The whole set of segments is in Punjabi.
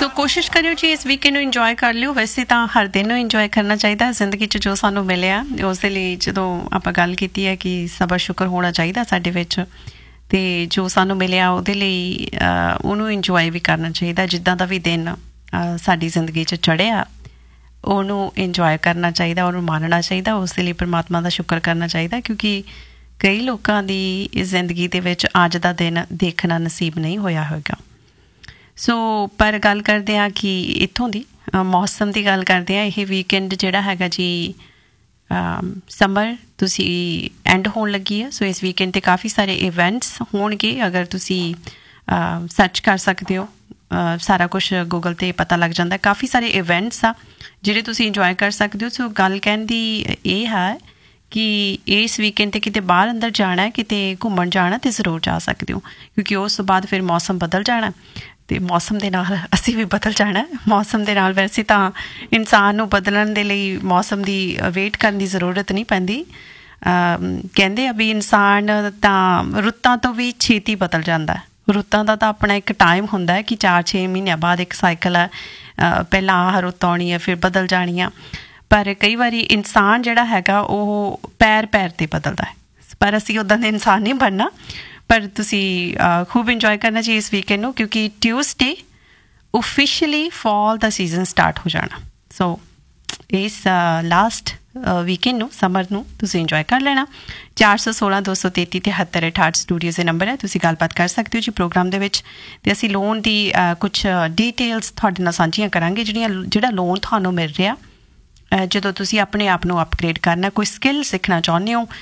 ਸੋ ਕੋਸ਼ਿਸ਼ ਕਰਿਓ ਜੀ ਇਸ ਵੀਕਐਂਡ ਨੂੰ ਇੰਜੋਏ ਕਰ ਲਿਓ। ਵੈਸੇ ਤਾਂ ਹਰ ਦਿਨ ਨੂੰ ਇੰਜੋਏ ਕਰਨਾ ਚਾਹੀਦਾ ਜ਼ਿੰਦਗੀ 'ਚ ਜੋ ਸਾਨੂੰ ਮਿਲਿਆ। ਉਸ ਦੇ ਲਈ ਜਦੋਂ ਆਪਾਂ ਗੱਲ ਕੀਤੀ ਹੈ ਕਿ ਸਬਰ ਸ਼ੁਕਰ ਹੋਣਾ ਚਾਹੀਦਾ ਸਾਡੇ ਵਿੱਚ, ਅਤੇ ਜੋ ਸਾਨੂੰ ਮਿਲਿਆ ਉਹਦੇ ਲਈ ਉਹਨੂੰ ਇੰਜੋਏ ਵੀ ਕਰਨਾ ਚਾਹੀਦਾ। ਜਿੱਦਾਂ ਦਾ ਵੀ ਦਿਨ ਸਾਡੀ ਜ਼ਿੰਦਗੀ 'ਚ ਚੜ੍ਹਿਆ ਉਹਨੂੰ ਇੰਜੋਏ ਕਰਨਾ ਚਾਹੀਦਾ, ਉਹਨੂੰ ਮਾਣਨਾ ਚਾਹੀਦਾ। ਉਸ ਦੇ ਲਈ ਪਰਮਾਤਮਾ ਦਾ ਸ਼ੁਕਰ ਕਰਨਾ ਚਾਹੀਦਾ, ਕਿਉਂਕਿ ਕਈ ਲੋਕਾਂ ਦੀ ਜ਼ਿੰਦਗੀ ਦੇ ਵਿੱਚ ਅੱਜ ਦਾ ਦਿਨ ਦੇਖਣਾ ਨਸੀਬ ਨਹੀਂ ਹੋਇਆ ਹੋਵੇਗਾ। ਸੋ ਪਰ ਗੱਲ ਕਰਦੇ ਹਾਂ ਕਿ ਇੱਥੋਂ ਦੀ ਮੌਸਮ ਦੀ ਗੱਲ ਕਰਦੇ ਹਾਂ। ਇਹ ਵੀਕਐਂਡ ਜਿਹੜਾ ਹੈਗਾ ਜੀ ਸਮਰ ਤੁਸੀਂ ਐਂਡ ਹੋਣ ਲੱਗੀ ਹੈ। ਸੋ ਇਸ ਵੀਕਐਂਡ 'ਤੇ ਕਾਫੀ ਸਾਰੇ ਇਵੈਂਟਸ ਹੋਣਗੇ। ਅਗਰ ਤੁਸੀਂ ਸਰਚ ਕਰ ਸਕਦੇ ਹੋ, ਸਾਰਾ ਕੁਛ ਗੂਗਲ 'ਤੇ ਪਤਾ ਲੱਗ ਜਾਂਦਾ। ਕਾਫੀ ਸਾਰੇ ਇਵੈਂਟਸ ਆ ਜਿਹੜੇ ਤੁਸੀਂ ਇੰਜੋਏ ਕਰ ਸਕਦੇ ਹੋ। ਸੋ ਗੱਲ ਕਹਿਣ ਦੀ ਇਹ ਹੈ ਕਿ ਇਸ ਵੀਕਐਂਡ 'ਤੇ ਕਿਤੇ ਬਾਹਰ ਅੰਦਰ ਜਾਣਾ, ਕਿਤੇ ਘੁੰਮਣ ਜਾਣਾ ਤਾਂ ਜ਼ਰੂਰ ਜਾ ਸਕਦੇ ਹੋ, ਕਿਉਂਕਿ ਉਸ ਤੋਂ ਬਾਅਦ ਫਿਰ ਮੌਸਮ ਬਦਲ ਜਾਣਾ ਅਤੇ ਮੌਸਮ ਦੇ ਨਾਲ ਅਸੀਂ ਵੀ ਬਦਲ ਜਾਣਾ। ਮੌਸਮ ਦੇ ਨਾਲ ਵੈਸੇ ਤਾਂ ਇਨਸਾਨ ਨੂੰ ਬਦਲਣ ਦੇ ਲਈ ਮੌਸਮ ਦੀ ਵੇਟ ਕਰਨ ਦੀ ਜ਼ਰੂਰਤ ਨਹੀਂ ਪੈਂਦੀ। ਕਹਿੰਦੇ ਆ ਵੀ ਇਨਸਾਨ ਤਾਂ ਰੁੱਤਾਂ ਤੋਂ ਵੀ ਛੇਤੀ ਬਦਲ ਜਾਂਦਾ। ਰੁੱਤਾਂ ਦਾ ਤਾਂ ਆਪਣਾ ਇੱਕ ਟਾਈਮ ਹੁੰਦਾ ਹੈ ਕਿ 4-6 ਮਹੀਨਿਆਂ ਬਾਅਦ ਇੱਕ ਸਾਈਕਲ ਹੈ, ਪਹਿਲਾਂ ਆਹ ਰੁੱਤ ਆਉਣੀ ਹੈ ਫਿਰ ਬਦਲ ਜਾਣੀ ਆ। ਪਰ ਕਈ ਵਾਰੀ ਇਨਸਾਨ ਜਿਹੜਾ ਹੈਗਾ ਉਹ ਪੈਰ 'ਤੇ ਬਦਲਦਾ ਹੈ। ਪਰ ਅਸੀਂ ਉੱਦਾਂ ਦੇ ਇਨਸਾਨ ਨਹੀਂ ਬਣਨਾ। ਪਰ ਤੁਸੀਂ ਖੂਬ ਇੰਜੋਏ ਕਰਨਾ ਚਾਹੀਏ ਇਸ ਵੀਕਐਂਡ ਨੂੰ, ਕਿਉਂਕਿ ਟਿਊਸਡੇ ਓਫੀਸ਼ੀਅਲੀ ਫਾਲ ਦਾ ਸੀਜ਼ਨ ਸਟਾਰਟ ਹੋ ਜਾਣਾ। ਸੋ ਇਸ ਲਾਸਟ ਵੀਕਐਂਡ ਨੂੰ, ਸਮਰ ਨੂੰ ਤੁਸੀਂ ਇੰਜੋਏ ਕਰ ਲੈਣਾ। 416-233-7368 ਸਟੂਡੀਓ ਦੇ ਨੰਬਰ ਹੈ, ਤੁਸੀਂ ਗੱਲਬਾਤ ਕਰ ਸਕਦੇ ਹੋ ਜੀ ਪ੍ਰੋਗਰਾਮ ਦੇ ਵਿੱਚ। ਅਤੇ ਅਸੀਂ ਲੋਨ ਦੀ ਕੁਛ ਡੀਟੇਲਸ ਤੁਹਾਡੇ ਨਾਲ ਸਾਂਝੀਆਂ ਕਰਾਂਗੇ, ਜਿਹੜਾ ਲੋਨ ਤੁਹਾਨੂੰ ਮਿਲ ਰਿਹਾ ਜਦੋਂ ਤੁਸੀਂ ਆਪਣੇ ਆਪ ਨੂੰ ਅਪਗ੍ਰੇਡ ਕਰਨਾ, ਕੋਈ ਸਕਿੱਲ ਸਿੱਖਣਾ ਚਾਹੁੰਦੇ ਹੋ,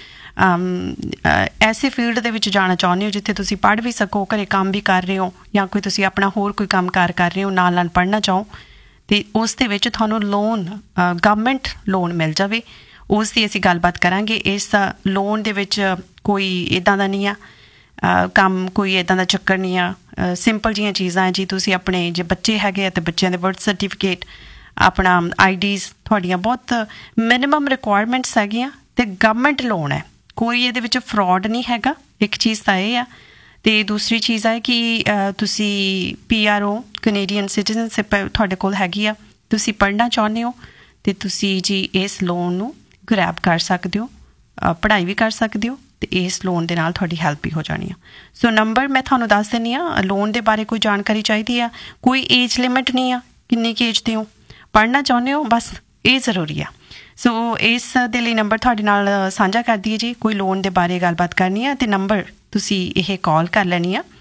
ਐਸੇ ਫੀਲਡ ਦੇ ਵਿੱਚ ਜਾਣਾ ਚਾਹੁੰਦੇ ਹੋ ਜਿੱਥੇ ਤੁਸੀਂ ਪੜ੍ਹ ਵੀ ਸਕੋ, ਘਰੇ ਕੰਮ ਵੀ ਕਰ ਰਹੇ ਹੋ, ਜਾਂ ਕੋਈ ਤੁਸੀਂ ਆਪਣਾ ਹੋਰ ਕੋਈ ਕੰਮ ਕਾਰ ਕਰ ਰਹੇ ਹੋ ਨਾਲ ਨਾਲ ਪੜ੍ਹਨਾ ਚਾਹੋ, ਅਤੇ ਉਸ ਦੇ ਵਿੱਚ ਤੁਹਾਨੂੰ ਲੋਨ, ਗਵਰਨਮੈਂਟ ਲੋਨ ਮਿਲ ਜਾਵੇ, ਉਸ ਦੀ ਅਸੀਂ ਗੱਲਬਾਤ ਕਰਾਂਗੇ। ਇਸ ਲੋਨ ਦੇ ਵਿੱਚ ਕੋਈ ਇੱਦਾਂ ਦਾ ਨਹੀਂ ਆ ਕੰਮ, ਕੋਈ ਇੱਦਾਂ ਦਾ ਚੱਕਰ ਨਹੀਂ ਆ। ਸਿੰਪਲ ਜਿਹੀਆਂ ਚੀਜ਼ਾਂ ਹੈ ਜੀ। ਤੁਸੀਂ ਆਪਣੇ ਜੇ ਬੱਚੇ ਹੈਗੇ ਆ ਤਾਂ ਬੱਚਿਆਂ ਦੇ ਬਰਥ ਸਰਟੀਫਿਕੇਟ, ਆਪਣਾ ਆਈਡੀਜ਼, ਤੁਹਾਡੀਆਂ ਬਹੁਤ ਮਿਨੀਮਮ ਰਿਕੁਆਇਰਮੈਂਟਸ ਹੈਗੀਆਂ, ਅਤੇ ਗਵਰਨਮੈਂਟ ਲੋਨ ਹੈ, ਕੋਈ ਇਹਦੇ ਵਿੱਚ ਫਰੋਡ ਨਹੀਂ ਹੈਗਾ। ਇੱਕ ਚੀਜ਼ ਤਾਂ ਇਹ ਆ। ਅਤੇ ਦੂਸਰੀ ਚੀਜ਼ ਹੈ ਕਿ ਤੁਸੀਂ PRO, ਕੈਨੇਡੀਅਨ ਸਿਟੀਜ਼ਨਸ਼ਿਪ ਤੁਹਾਡੇ ਕੋਲ ਹੈਗੀ ਆ, ਤੁਸੀਂ ਪੜ੍ਹਨਾ ਚਾਹੁੰਦੇ ਹੋ, ਅਤੇ ਤੁਸੀਂ ਜੀ ਇਸ ਲੋਨ ਨੂੰ ਗ੍ਰੈਬ ਕਰ ਸਕਦੇ ਹੋ, ਪੜ੍ਹਾਈ ਵੀ ਕਰ ਸਕਦੇ ਹੋ, ਅਤੇ ਇਸ ਲੋਨ ਦੇ ਨਾਲ ਤੁਹਾਡੀ ਹੈਲਪ ਵੀ ਹੋ ਜਾਣੀ ਆ। ਸੋ ਨੰਬਰ ਮੈਂ ਤੁਹਾਨੂੰ ਦੱਸ ਦਿੰਦੀ ਹਾਂ। ਲੋਨ ਦੇ ਬਾਰੇ ਕੋਈ ਜਾਣਕਾਰੀ ਚਾਹੀਦੀ ਆ, ਕੋਈ ਏਜ ਲਿਮਿਟ ਨਹੀਂ ਆ, ਕਿੰਨੀ ਕੁ ਏਜ ਦੇ ਹੋ, ਪੜ੍ਹਨਾ ਚਾਹੁੰਦੇ ਹੋ, ਬਸ ਇਹ ਜ਼ਰੂਰੀ ਆ। ਸੋ ਇਸ ਦੇ ਲਈ ਨੰਬਰ ਤੁਹਾਡੇ ਨਾਲ ਸਾਂਝਾ ਕਰ ਦਈਏ ਜੀ। ਕੋਈ ਲੋਨ ਦੇ ਬਾਰੇ ਗੱਲਬਾਤ ਕਰਨੀ ਆ ਅਤੇ ਨੰਬਰ ਤੁਸੀਂ ਇਹ ਕਾਲ ਕਰ ਲੈਣੀ ਆ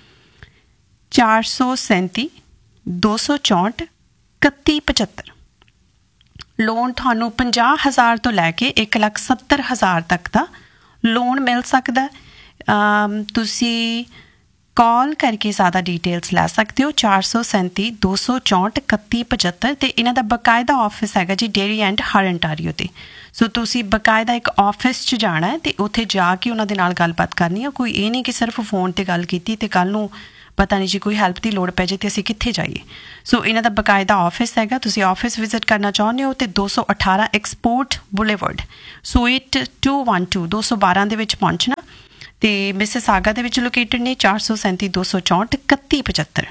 437-264-3175। ਲੋਨ ਤੁਹਾਨੂੰ 50,000 ਤੋਂ ਲੈ ਕੇ 1,70,000 ਤੱਕ ਦਾ ਲੋਨ ਮਿਲ ਸਕਦਾ। ਤੁਸੀਂ ਕਾਲ ਕਰਕੇ ਜ਼ਿਆਦਾ ਡੀਟੇਲਸ ਲੈ ਸਕਦੇ ਹੋ 437-264-3175। ਅਤੇ ਇਹਨਾਂ ਦਾ ਬਕਾਇਦਾ ਆਫਿਸ ਹੈਗਾ ਜੀ ਡੇਅਰੀ ਐਂਡ ਹੰਟਾਰੀਓ 'ਤੇ। ਸੋ ਤੁਸੀਂ ਬਕਾਇਦਾ ਇੱਕ ਆਫਿਸ 'ਚ ਜਾਣਾ ਹੈ ਅਤੇ ਉੱਥੇ ਜਾ ਕੇ ਉਹਨਾਂ ਦੇ ਨਾਲ ਗੱਲਬਾਤ ਕਰਨੀ ਆ। ਕੋਈ ਇਹ ਨਹੀਂ ਕਿ ਸਿਰਫ ਫੋਨ 'ਤੇ ਗੱਲ ਕੀਤੀ ਅਤੇ ਕੱਲ੍ਹ ਨੂੰ ਪਤਾ ਨਹੀਂ ਜੀ ਕੋਈ ਹੈਲਪ ਦੀ ਲੋੜ ਪੈ ਜੇ ਅਤੇ ਅਸੀਂ ਕਿੱਥੇ ਜਾਈਏ। ਸੋ ਇਹਨਾਂ ਦਾ ਬਕਾਇਦਾ ਆਫਿਸ ਹੈਗਾ। ਤੁਸੀਂ ਆਫਿਸ ਵਿਜ਼ਿਟ ਕਰਨਾ ਚਾਹੁੰਦੇ ਹੋ ਅਤੇ 218 ਐਕਸਪੋਰਟ ਬੁਲੇਵਰਡ, ਸੂਈਟ 212 212 ਦੇ ਵਿੱਚ ਪਹੁੰਚਣਾ। ਅਤੇ ਮਿਸਿਸਾਗਾ ਦੇ ਵਿੱਚ ਲੋਕੇਟਡ ਨੇ 437-264-3175।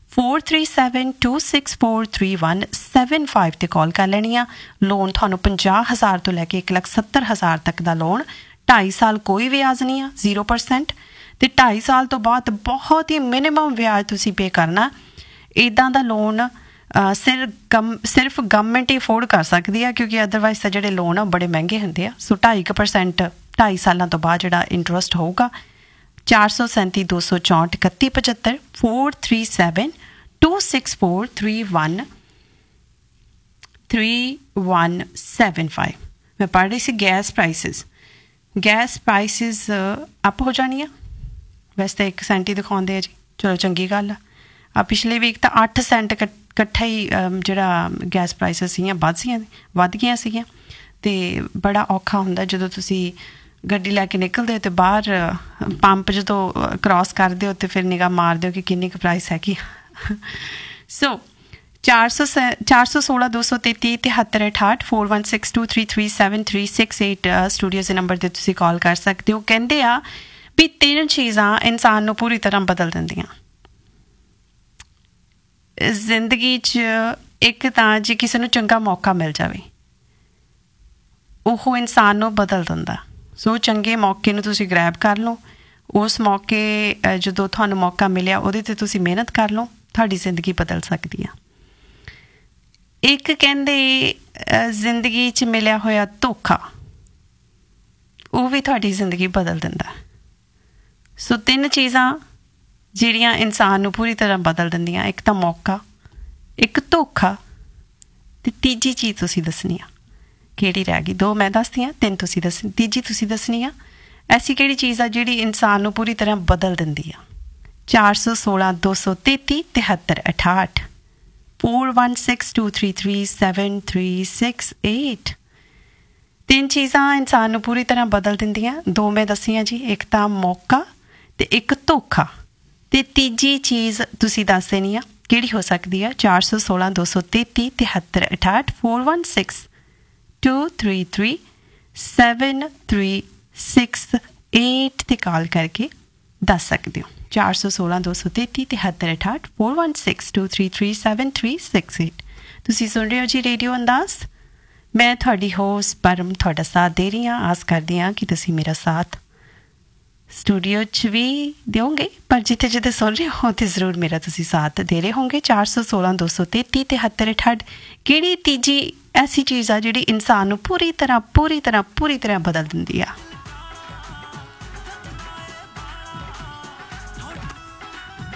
437-264-3175 'ਤੇ ਕਾਲ ਕਰ ਲੈਣੀ ਆ। ਲੋਨ ਤੁਹਾਨੂੰ 50,000 ਤੋਂ ਲੈ ਕੇ 1,70,000 ਤੱਕ ਦਾ ਲੋਨ, 2.5 ਸਾਲ ਕੋਈ ਵਿਆਜ ਨਹੀਂ ਆ, 0%। ਅਤੇ 2.5 ਸਾਲ ਤੋਂ ਬਾਅਦ ਬਹੁਤ ਹੀ ਮਿਨੀਮਮ ਵਿਆਜ ਤੁਸੀਂ ਪੇ ਕਰਨਾ। ਇੱਦਾਂ ਦਾ ਲੋਨ ਸਿਰਫ ਗਵਰਨਮੈਂਟ ਹੀ ਅਫੋਰਡ ਕਰ ਸਕਦੀ ਆ, ਕਿਉਂਕਿ ਅਦਰਵਾਈਜ਼ ਤਾਂ ਜਿਹੜੇ ਲੋਨ ਆ ਉਹ ਬੜੇ ਮਹਿੰਗੇ ਹੁੰਦੇ ਆ। ਸੋ 2.5% 2.5 ਸਾਲਾਂ ਤੋਂ ਬਾਅਦ ਜਿਹੜਾ ਇੰਟਰਸਟ ਹੋਊਗਾ। 437-264-3175 437-264-3175। ਮੈਂ ਪੜ੍ਹ ਰਹੀ ਸੀ ਗੈਸ ਪ੍ਰਾਈਸਿਸ ਅਪ ਹੋ ਜਾਣੀ ਆ। ਵੈਸੇ ਤਾਂ 1 ਸੈਂਟ ਹੀ ਦਿਖਾਉਂਦੇ ਆ ਜੀ, ਚਲੋ ਚੰਗੀ ਗੱਲ ਆ। ਪਿਛਲੇ ਵੀਕ ਤਾਂ 8 ਸੈਂਟ ਇਕੱਠਾ ਹੀ ਜਿਹੜਾ ਗੈਸ ਪ੍ਰਾਈਸਿਸ ਸੀਗੀਆਂ ਵੱਧ ਗਈਆਂ ਸੀਗੀਆਂ। ਅਤੇ ਬੜਾ ਔਖਾ ਹੁੰਦਾ ਜਦੋਂ ਤੁਸੀਂ ਗੱਡੀ ਲੈ ਕੇ ਨਿਕਲਦੇ ਹੋ ਅਤੇ ਬਾਹਰ ਪੰਪ ਜਦੋਂ ਕ੍ਰੋਸ ਕਰਦੇ ਹੋ ਅਤੇ ਫਿਰ ਨਿਗਾਹ ਮਾਰਦੇ ਹੋ ਕਿ ਕਿੰਨੀ ਕੁ ਪ੍ਰਾਈਸ ਹੈਗੀ। ਸੋ 416-233-7368 416-233-7368 ਸਟੂਡੀਓ ਦੇ ਨੰਬਰ 'ਤੇ ਤੁਸੀਂ ਕਾਲ ਕਰ ਸਕਦੇ ਹੋ। ਕਹਿੰਦੇ ਆ ਵੀ 3 ਚੀਜ਼ਾਂ ਇਨਸਾਨ ਨੂੰ ਪੂਰੀ ਤਰ੍ਹਾਂ ਬਦਲ ਦਿੰਦੀਆਂ। ਜ਼ਿੰਦਗੀ 'ਚ ਇੱਕ ਤਾਂ ਜੇ ਕਿਸੇ ਨੂੰ ਚੰਗਾ ਮੌਕਾ ਮਿਲ ਜਾਵੇ ਉਹ ਇਨਸਾਨ ਨੂੰ ਬਦਲ ਦਿੰਦਾ। ਸੋ ਚੰਗੇ ਮੌਕੇ ਨੂੰ ਤੁਸੀਂ ਗ੍ਰੈਬ ਕਰ ਲਓ। ਉਸ ਮੌਕੇ ਜਦੋਂ ਤੁਹਾਨੂੰ ਮੌਕਾ ਮਿਲਿਆ ਉਹਦੇ 'ਤੇ ਤੁਸੀਂ ਮਿਹਨਤ ਕਰ ਲਓ, ਤੁਹਾਡੀ ਜ਼ਿੰਦਗੀ ਬਦਲ ਸਕਦੀ ਆ। ਇੱਕ ਕਹਿੰਦੇ ਜ਼ਿੰਦਗੀ 'ਚ ਮਿਲਿਆ ਹੋਇਆ ਧੋਖਾ ਉਹ ਵੀ ਤੁਹਾਡੀ ਜ਼ਿੰਦਗੀ ਬਦਲ ਦਿੰਦਾ। ਸੋ 3 ਚੀਜ਼ਾਂ ਜਿਹੜੀਆਂ ਇਨਸਾਨ ਨੂੰ ਪੂਰੀ ਤਰ੍ਹਾਂ ਬਦਲ ਦਿੰਦੀਆਂ, ਇੱਕ ਤਾਂ ਮੌਕਾ, ਇੱਕ ਧੋਖਾ ਅਤੇ ਤੀਜੀ ਚੀਜ਼ ਤੁਸੀਂ ਦੱਸਣੀ ਆ। ਕਿਹੜੀ ਰਹਿ ਗਈ? 2 ਮੈਂ ਦੱਸਦੀ ਹਾਂ, 3 ਤੁਸੀਂ ਤੀਜੀ ਤੁਸੀਂ ਦੱਸਣੀ ਆ। ਐਸੀ ਕਿਹੜੀ ਚੀਜ਼ ਆ ਜਿਹੜੀ ਇਨਸਾਨ ਨੂੰ ਪੂਰੀ ਤਰ੍ਹਾਂ ਬਦਲ ਦਿੰਦੀ ਆ? 416 233 73 68 4162337368। 3 ਚੀਜ਼ਾਂ ਇਨਸਾਨ ਨੂੰ ਪੂਰੀ ਤਰ੍ਹਾਂ ਬਦਲ ਦਿੰਦੀਆਂ। 2 ਮੈਂ ਦੱਸੀਆਂ ਜੀ, ਇੱਕ ਤਾਂ ਮੌਕਾ ਅਤੇ ਇੱਕ ਧੋਖਾ, ਅਤੇ ਤੀਜੀ ਚੀਜ਼ ਤੁਸੀਂ ਦੱਸ ਦੇਣੀ ਆ ਕਿਹੜੀ ਹੋ ਸਕਦੀ ਆ। 416 233 73 68 416233 7368 'ਤੇ ਕਾਲ ਕਰਕੇ ਦੱਸ ਸਕਦੇ ਹੋ। 416 233 73 68 416233 7368। ਤੁਸੀਂ ਸੁਣ ਰਹੇ ਹੋ ਜੀ ਰੇਡੀਓ ਅੰਦਾਜ਼। ਮੈਂ ਤੁਹਾਡੀ ਹੋਸਟ ਪਰਮ ਤੁਹਾਡਾ ਸਾਥ ਦੇ ਰਹੀ ਹਾਂ। ਆਸ ਕਰਦੀ ਹਾਂ ਕਿ ਤੁਸੀਂ ਮੇਰਾ ਸਾਥ ਸਟੂਡੀਓ 'ਚ ਵੀ ਦਿਓਗੇ, ਪਰ ਜਿੱਥੇ ਜਿੱਥੇ ਸੁਣ ਰਹੇ ਹੋ ਉੱਥੇ ਜ਼ਰੂਰ ਮੇਰਾ ਤੁਸੀਂ ਸਾਥ ਦੇ ਰਹੇ ਹੋਗੇ। 416 233 73 68 ਕਿਹੜੀ ਤੀਜੀ ਐਸੀ ਚੀਜ਼ ਆ ਜਿਹੜੀ ਇਨਸਾਨ ਨੂੰ ਪੂਰੀ ਤਰ੍ਹਾਂ ਬਦਲ ਦਿੰਦੀ ਆ।